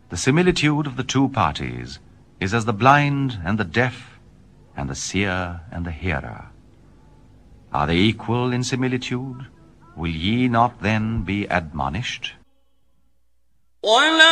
The similitude of the two parties is as the blind and the deaf, and the seer and the hearer. Are they equal in similitude? Will ye not then be admonished?